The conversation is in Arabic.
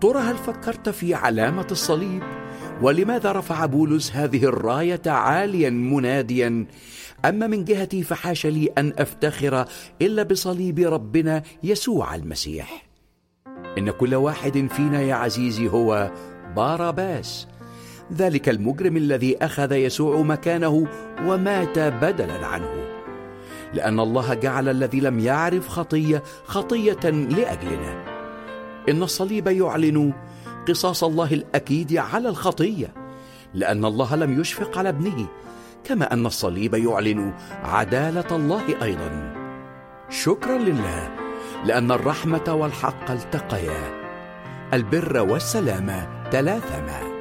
ترى هل فكرت في علامة الصليب؟ ولماذا رفع بولس هذه الراية عاليا مناديا: أما من جهتي فحاش لي أن أفتخر إلا بصليب ربنا يسوع المسيح. إن كل واحد فينا يا عزيزي هو باراباس، ذلك المجرم الذي أخذ يسوع مكانه ومات بدلا عنه، لأن الله جعل الذي لم يعرف خطية لأجلنا. إن الصليب يعلن قصاص الله الأكيد على الخطية، لأن الله لم يشفق على ابنه، كما أن الصليب يعلن عدالة الله أيضا. شكرا لله، لأن الرحمة والحق التقيا، البر والسلام تلاثما.